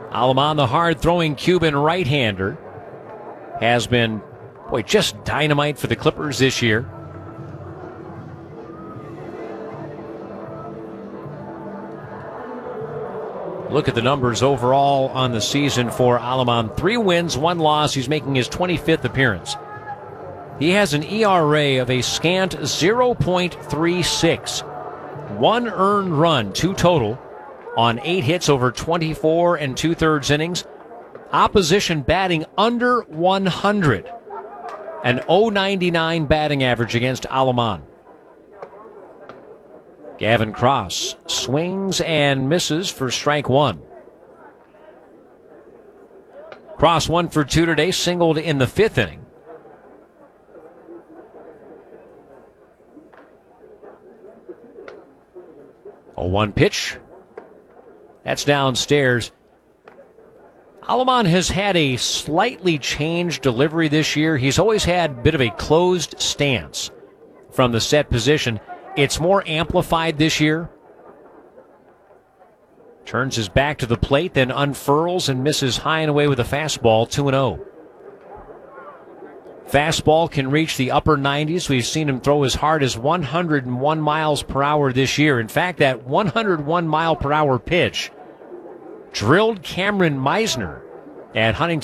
Alamon, the hard-throwing Cuban right-hander, has been, just dynamite for the Clippers this year. Look at the numbers overall on the season for Alamon. 3 wins, 1 loss. He's making his 25th appearance. He has an ERA of a scant 0.36. 1 earned run, 2 total, on 8 hits over 24 and 2/3 innings. Opposition batting under 100. An .099 batting average against Alamon. Gavin Cross swings and misses for strike 1. Cross 1 for 2 today, singled in the 5th inning. A 1 pitch. That's downstairs. Alamon has had a slightly changed delivery this year. He's always had a bit of a closed stance from the set position. It's more amplified this year. Turns his back to the plate, then unfurls and misses high and away with a fastball, 2-0. Fastball can reach the upper 90s. We've seen him throw as hard as 101 miles per hour this year. In fact, that 101 mile per hour pitch drilled Cameron Meisner at Huntington